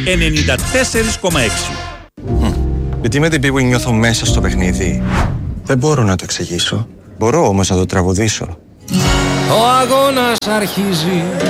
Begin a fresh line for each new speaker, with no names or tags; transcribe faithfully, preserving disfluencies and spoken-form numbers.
ενενήντα τέσσερα κόμμα έξι.
Γιατί με την Bwin νιώθω μέσα στο παιχνίδι. Δεν μπορώ να το εξηγήσω. Μπορώ όμως να το τραγουδήσω.
Ο αγώνας αρχίζει.